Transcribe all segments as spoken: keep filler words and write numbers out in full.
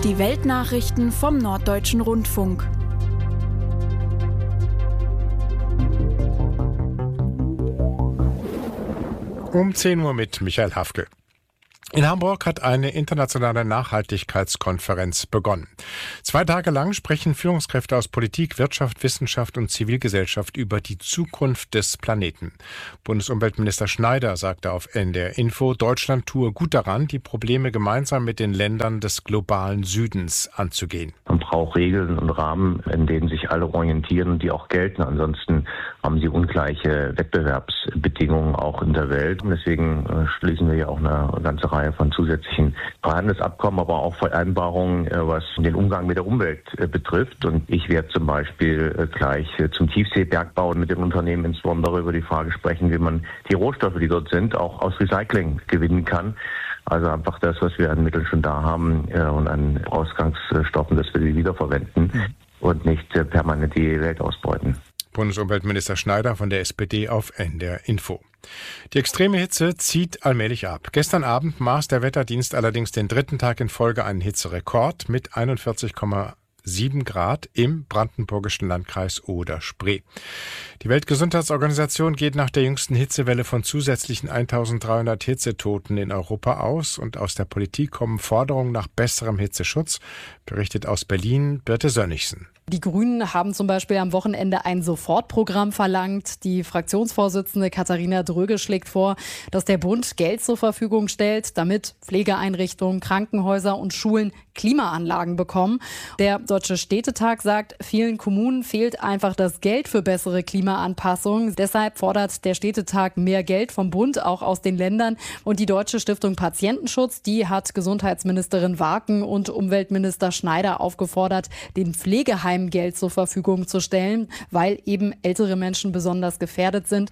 Die Weltnachrichten vom Norddeutschen Rundfunk. Um zehn Uhr mit Michael Hafke. In Hamburg hat eine internationale Nachhaltigkeitskonferenz begonnen. Zwei Tage lang sprechen Führungskräfte aus Politik, Wirtschaft, Wissenschaft und Zivilgesellschaft über die Zukunft des Planeten. Bundesumweltminister Schneider sagte auf N D R Info, Deutschland tue gut daran, die Probleme gemeinsam mit den Ländern des globalen Südens anzugehen. Man braucht Regeln und Rahmen, in denen sich alle orientieren und die auch gelten. Ansonsten haben sie ungleiche Wettbewerbsbedingungen auch in der Welt. Und deswegen äh, schließen wir ja auch eine ganze Reihe von zusätzlichen Handelsabkommen, aber auch Vereinbarungen, äh, was den Umgang mit der Umwelt äh, betrifft. Und ich werde zum Beispiel äh, gleich äh, zum Tiefseebergbau mit den Unternehmen insbesondere über die Frage sprechen, wie man die Rohstoffe, die dort sind, auch aus Recycling gewinnen kann. Also einfach das, was wir an Mitteln schon da haben äh, und an Ausgangsstoffen, dass wir die wiederverwenden mhm. und nicht äh, permanent die Welt ausbeuten. Bundesumweltminister Schneider von der S P D auf N D R Info. Die extreme Hitze zieht allmählich ab. Gestern Abend maß der Wetterdienst allerdings den dritten Tag in Folge einen Hitzerekord mit einundvierzig Komma sieben Grad im brandenburgischen Landkreis Oder-Spree. Die Weltgesundheitsorganisation geht nach der jüngsten Hitzewelle von zusätzlichen eintausenddreihundert Hitzetoten in Europa aus und aus der Politik kommen Forderungen nach besserem Hitzeschutz, berichtet aus Berlin Birte Sönnigsen. Die Grünen haben zum Beispiel am Wochenende ein Sofortprogramm verlangt. Die Fraktionsvorsitzende Katharina Dröge schlägt vor, dass der Bund Geld zur Verfügung stellt, damit Pflegeeinrichtungen, Krankenhäuser und Schulen Klimaanlagen bekommen. Der Deutsche Städtetag sagt, vielen Kommunen fehlt einfach das Geld für bessere Klimaanpassung. Deshalb fordert der Städtetag mehr Geld vom Bund, auch aus den Ländern. Und die Deutsche Stiftung Patientenschutz, die hat Gesundheitsministerin Warken und Umweltminister Schneider aufgefordert, den Pflegeheimen Geld zur Verfügung zu stellen, weil eben ältere Menschen besonders gefährdet sind.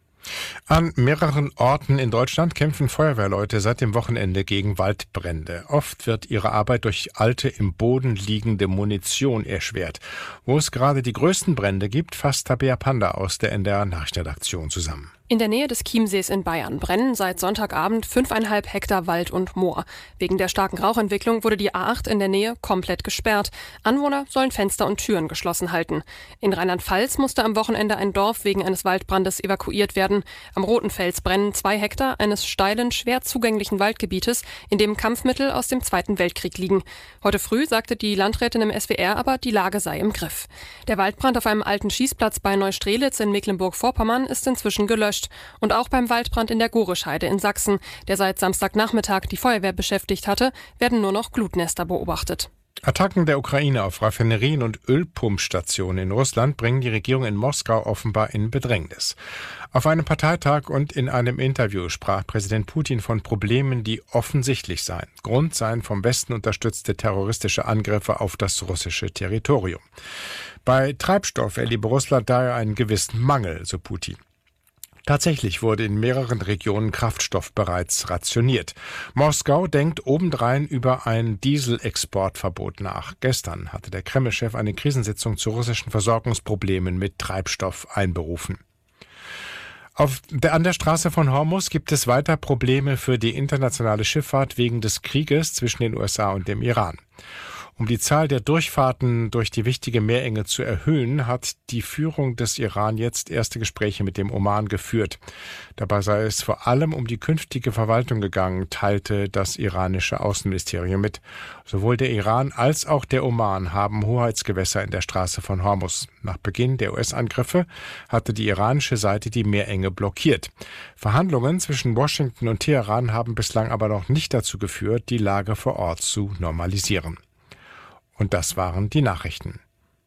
An mehreren Orten in Deutschland kämpfen Feuerwehrleute seit dem Wochenende gegen Waldbrände. Oft wird ihre Arbeit durch alte, im Boden liegende Munition erschwert. Wo es gerade die größten Brände gibt, fasst Tabea Panda aus der N D R-Nachrichtenredaktion zusammen. In der Nähe des Chiemsees in Bayern brennen seit Sonntagabend fünfeinhalb Hektar Wald und Moor. Wegen der starken Rauchentwicklung wurde die A acht in der Nähe komplett gesperrt. Anwohner sollen Fenster und Türen geschlossen halten. In Rheinland-Pfalz musste am Wochenende ein Dorf wegen eines Waldbrandes evakuiert werden. Am Roten Fels brennen zwei Hektar eines steilen, schwer zugänglichen Waldgebietes, in dem Kampfmittel aus dem Zweiten Weltkrieg liegen. Heute früh sagte die Landrätin im S W R aber, die Lage sei im Griff. Der Waldbrand auf einem alten Schießplatz bei Neustrelitz in Mecklenburg-Vorpommern ist inzwischen gelöscht. Und auch beim Waldbrand in der Gorischheide in Sachsen, der seit Samstagnachmittag die Feuerwehr beschäftigt hatte, werden nur noch Glutnester beobachtet. Attacken der Ukraine auf Raffinerien und Ölpumpstationen in Russland bringen die Regierung in Moskau offenbar in Bedrängnis. Auf einem Parteitag und in einem Interview sprach Präsident Putin von Problemen, die offensichtlich seien. Grund seien vom Westen unterstützte terroristische Angriffe auf das russische Territorium. Bei Treibstoff erlebe Russland daher einen gewissen Mangel, so Putin. Tatsächlich wurde in mehreren Regionen Kraftstoff bereits rationiert. Moskau denkt obendrein über ein Dieselexportverbot nach. Gestern hatte der Kreml-Chef eine Krisensitzung zu russischen Versorgungsproblemen mit Treibstoff einberufen. Auf der, an der Straße von Hormuz gibt es weiter Probleme für die internationale Schifffahrt wegen des Krieges zwischen den U S A und dem Iran. Um die Zahl der Durchfahrten durch die wichtige Meerenge zu erhöhen, hat die Führung des Iran jetzt erste Gespräche mit dem Oman geführt. Dabei sei es vor allem um die künftige Verwaltung gegangen, teilte das iranische Außenministerium mit. Sowohl der Iran als auch der Oman haben Hoheitsgewässer in der Straße von Hormuz. Nach Beginn der U S-Angriffe hatte die iranische Seite die Meerenge blockiert. Verhandlungen zwischen Washington und Teheran haben bislang aber noch nicht dazu geführt, die Lage vor Ort zu normalisieren. Und das waren die Nachrichten.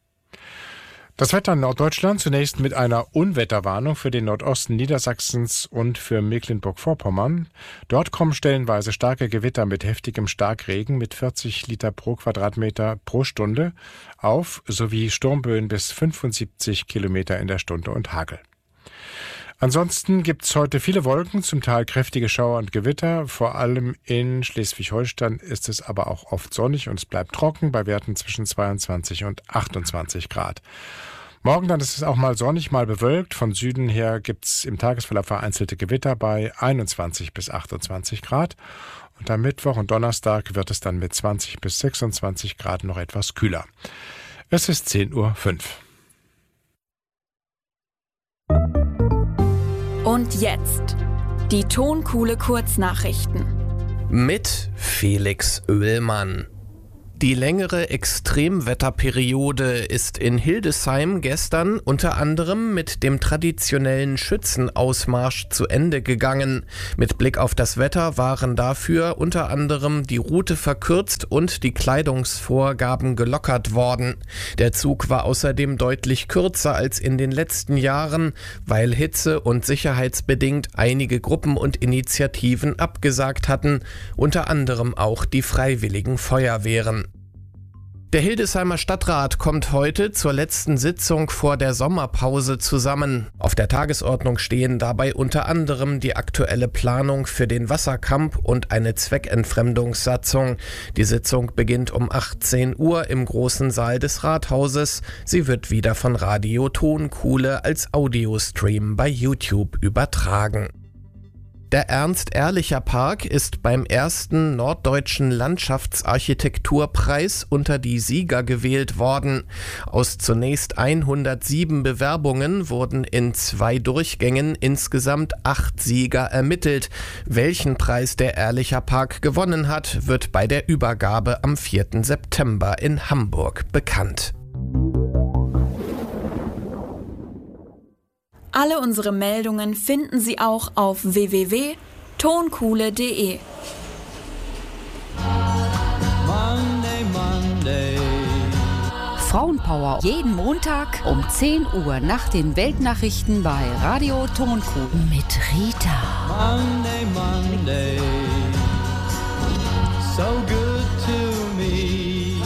Das Wetter in Norddeutschland zunächst mit einer Unwetterwarnung für den Nordosten Niedersachsens und für Mecklenburg-Vorpommern. Dort kommen stellenweise starke Gewitter mit heftigem Starkregen mit vierzig Liter pro Quadratmeter pro Stunde auf, sowie Sturmböen bis fünfundsiebzig Kilometer in der Stunde und Hagel. Ansonsten gibt es heute viele Wolken, zum Teil kräftige Schauer und Gewitter. Vor allem in Schleswig-Holstein ist es aber auch oft sonnig und es bleibt trocken bei Werten zwischen zweiundzwanzig und achtundzwanzig Grad. Morgen dann ist es auch mal sonnig, mal bewölkt. Von Süden her gibt es im Tagesverlauf vereinzelte Gewitter bei einundzwanzig bis achtundzwanzig Grad. Und am Mittwoch und Donnerstag wird es dann mit zwanzig bis sechsundzwanzig Grad noch etwas kühler. Es ist zehn Uhr fünf. Und jetzt die Tonkuhle Kurznachrichten. Mit Felix Oehlmann. Die längere Extremwetterperiode ist in Hildesheim gestern unter anderem mit dem traditionellen Schützenausmarsch zu Ende gegangen. Mit Blick auf das Wetter waren dafür unter anderem die Route verkürzt und die Kleidungsvorgaben gelockert worden. Der Zug war außerdem deutlich kürzer als in den letzten Jahren, weil hitze- und sicherheitsbedingt einige Gruppen und Initiativen abgesagt hatten, unter anderem auch die Freiwilligen Feuerwehren. Der Hildesheimer Stadtrat kommt heute zur letzten Sitzung vor der Sommerpause zusammen. Auf der Tagesordnung stehen dabei unter anderem die aktuelle Planung für den Wasserkamp und eine Zweckentfremdungssatzung. Die Sitzung beginnt um achtzehn Uhr im großen Saal des Rathauses. Sie wird wieder von Radio Tonkuhle als Audiostream bei YouTube übertragen. Der Ernst-Ehrlicher-Park ist beim ersten Norddeutschen Landschaftsarchitekturpreis unter die Sieger gewählt worden. Aus zunächst hundertsieben Bewerbungen wurden in zwei Durchgängen insgesamt acht Sieger ermittelt. Welchen Preis der Ehrlicher-Park gewonnen hat, wird bei der Übergabe am vierten September in Hamburg bekannt. Alle unsere Meldungen finden Sie auch auf w w w punkt tonkuhle punkt d e. Monday, Monday. Frauenpower jeden Montag um zehn Uhr nach den Weltnachrichten bei Radio Tonkuhle mit Rita. Monday, Monday. So good to me.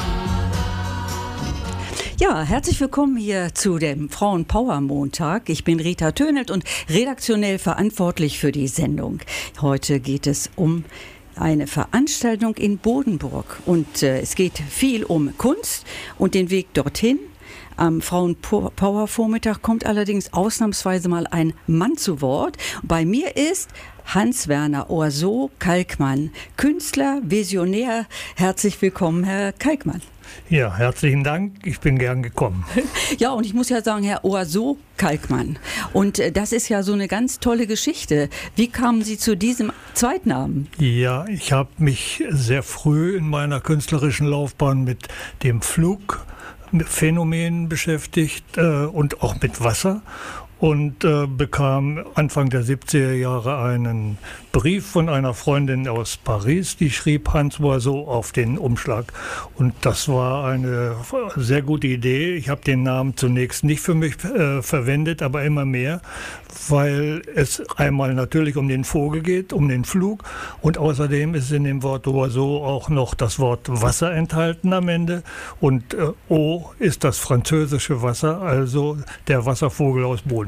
Ja, herzlich willkommen hier zu dem Frauenpower-Montag. Ich bin Rita Tönelt und redaktionell verantwortlich für die Sendung. Heute geht es um eine Veranstaltung in Bodenburg und äh, es geht viel um Kunst und den Weg dorthin. Am Frauenpower-Vormittag kommt allerdings ausnahmsweise mal ein Mann zu Wort. Bei mir ist Hans-Werner Oiseau-Kalkmann, Künstler, Visionär. Herzlich willkommen, Herr Kalkmann. Ja, herzlichen Dank. Ich bin gern gekommen. Ja, und ich muss ja sagen, Herr Oiseau-Kalkmann. Und äh, das ist ja so eine ganz tolle Geschichte. Wie kamen Sie zu diesem Zweitnamen? Ja, ich habe mich sehr früh in meiner künstlerischen Laufbahn mit dem Flugphänomen beschäftigt äh, und auch mit Wasser. Und äh, bekam Anfang der siebziger Jahre einen Brief von einer Freundin aus Paris, die schrieb Hans Oiseau auf den Umschlag. Und das war eine sehr gute Idee. Ich habe den Namen zunächst nicht für mich äh, verwendet, aber immer mehr, weil es einmal natürlich um den Vogel geht, um den Flug. Und außerdem ist in dem Wort Oiseau auch noch das Wort Wasser enthalten am Ende. Und äh, Eau ist das französische Wasser, also der Wasservogel aus Bodenburg.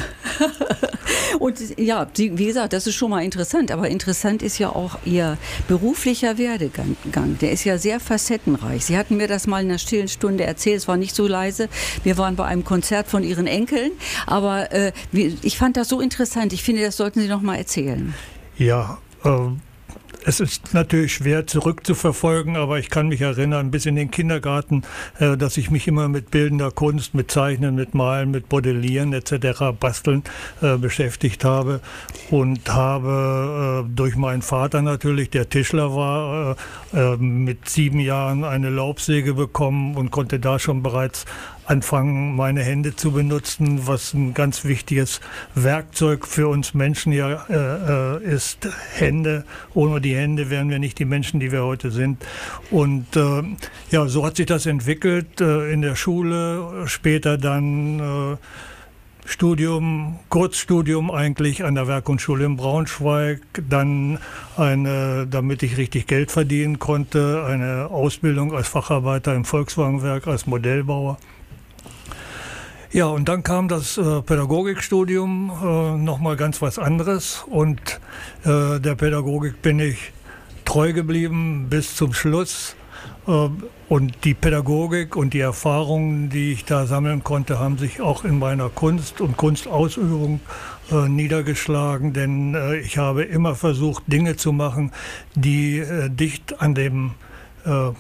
Und ja, wie gesagt, das ist schon mal interessant, aber interessant ist ja auch Ihr beruflicher Werdegang. Der ist ja sehr facettenreich. Sie hatten mir das mal in einer stillen Stunde erzählt, es war nicht so leise. Wir waren bei einem Konzert von Ihren Enkeln, aber äh, ich fand das so interessant. Ich finde, das sollten Sie noch mal erzählen. Ja, ähm es ist natürlich schwer zurückzuverfolgen, aber ich kann mich erinnern, bis in den Kindergarten, äh, dass ich mich immer mit bildender Kunst, mit Zeichnen, mit Malen, mit Modellieren et cetera, Basteln äh, beschäftigt habe und habe äh, durch meinen Vater natürlich, der Tischler war, äh, äh, mit sieben Jahren eine Laubsäge bekommen und konnte da schon bereits anfangen, meine Hände zu benutzen, was ein ganz wichtiges Werkzeug für uns Menschen ja äh, ist. Hände. Ohne die Hände wären wir nicht die Menschen, die wir heute sind. Und äh, ja, so hat sich das entwickelt äh, in der Schule, später dann äh, Studium, Kurzstudium eigentlich an der Werkgrundschule in Braunschweig, dann eine, damit ich richtig Geld verdienen konnte, eine Ausbildung als Facharbeiter im Volkswagenwerk, als Modellbauer. Ja, und dann kam das äh, Pädagogikstudium, äh, nochmal ganz was anderes. Und äh, der Pädagogik bin ich treu geblieben bis zum Schluss. Und die Pädagogik und die Erfahrungen, die ich da sammeln konnte, haben sich auch in meiner Kunst und Kunstausübung äh, niedergeschlagen. Denn äh, ich habe immer versucht, Dinge zu machen, die äh, dicht an dem äh,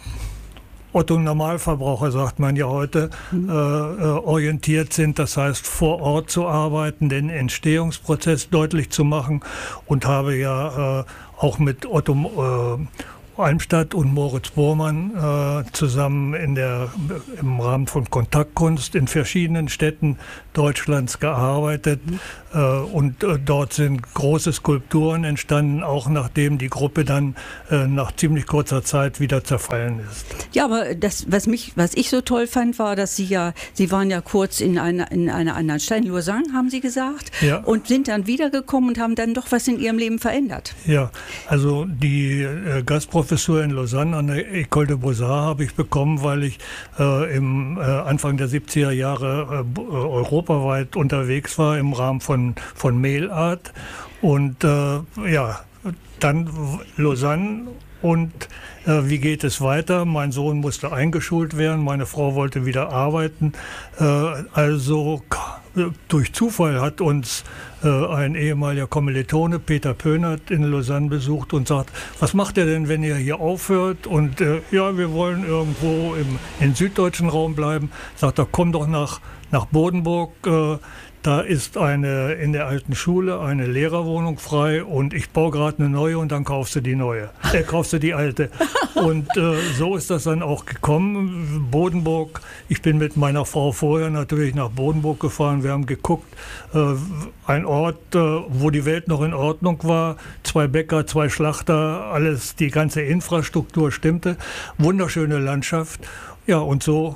Otto-Normalverbraucher, sagt man ja heute, mhm. äh, orientiert sind. Das heißt, vor Ort zu arbeiten, den Entstehungsprozess deutlich zu machen, und habe ja äh, auch mit Otto äh, Almstadt und Moritz Bormann äh, zusammen in der, im Rahmen von Kontaktkunst in verschiedenen Städten Deutschlands gearbeitet. Mhm. Äh, und äh, dort sind große Skulpturen entstanden, auch nachdem die Gruppe dann äh, nach ziemlich kurzer Zeit wieder zerfallen ist. Ja, aber das, was mich, was ich so toll fand, war, dass Sie ja, Sie waren ja kurz in einer, in einer anderen Stadt, in Lausanne, haben Sie gesagt, ja. und sind dann wiedergekommen und haben dann doch was in Ihrem Leben verändert. Ja, also die äh, Gastprofessur Professur in Lausanne an der École de Beaux-Arts habe ich bekommen, weil ich äh, im äh, Anfang der siebziger Jahre äh, europaweit unterwegs war im Rahmen von, von Mail Art. Und äh, ja, dann Lausanne. Und äh, wie geht es weiter? Mein Sohn musste eingeschult werden, meine Frau wollte wieder arbeiten. Äh, also durch Zufall hat uns äh, ein ehemaliger Kommilitone, Peter Pönert, in Lausanne besucht und sagt, was macht ihr denn, wenn ihr hier aufhört? Und äh, ja, wir wollen irgendwo im, im süddeutschen Raum bleiben. Sagt er, komm doch nach, nach Bodenburg. Äh, Da ist eine in der alten Schule eine Lehrerwohnung frei und ich baue gerade eine neue und dann kaufst du die neue. Äh, kaufst du die alte. Und äh, so ist das dann auch gekommen. Bodenburg, ich bin mit meiner Frau vorher natürlich nach Bodenburg gefahren. Wir haben geguckt, äh, ein Ort, äh, wo die Welt noch in Ordnung war. Zwei Bäcker, zwei Schlachter, alles, die ganze Infrastruktur stimmte. Wunderschöne Landschaft. Ja, und so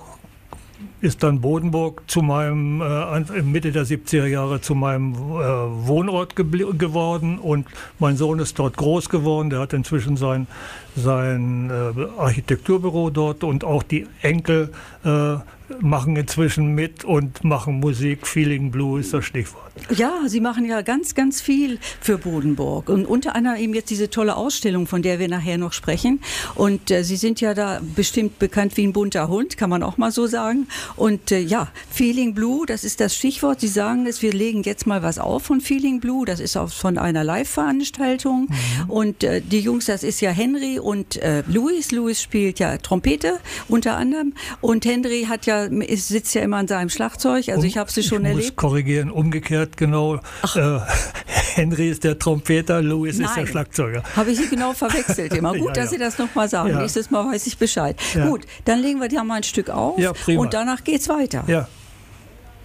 ist dann Bodenburg zu meinem, äh, Mitte der siebziger Jahre zu meinem äh, Wohnort gebl- geworden und mein Sohn ist dort groß geworden, der hat inzwischen sein, sein äh, Architekturbüro dort und auch die Enkel äh, machen inzwischen mit und machen Musik. Feeling Blue ist das Stichwort. Ja, Sie machen ja ganz, ganz viel für Bodenburg und unter anderem eben jetzt diese tolle Ausstellung, von der wir nachher noch sprechen. Und äh, Sie sind ja da bestimmt bekannt wie ein bunter Hund, kann man auch mal so sagen. Und äh, ja, Feeling Blue, das ist das Stichwort. Sie sagen es, wir legen jetzt mal was auf von Feeling Blue. Das ist auch von einer Live-Veranstaltung. Mhm. Und äh, die Jungs, das ist ja Henry und äh, Louis. Louis spielt ja Trompete unter anderem. Und Henry hat ja, ist, sitzt ja immer an seinem Schlagzeug. Also um, ich habe sie schon ich erlebt. Ich muss korrigieren, umgekehrt genau. Äh, Henry ist der Trompeter, Louis Nein. ist der Schlagzeuger. Habe ich Sie genau verwechselt immer. Gut, ja, dass ja. Sie das nochmal sagen. Ja. Nächstes Mal weiß ich Bescheid. Ja. Gut, dann legen wir dir mal ein Stück auf ja, prima. Und danach geht's weiter. Ja.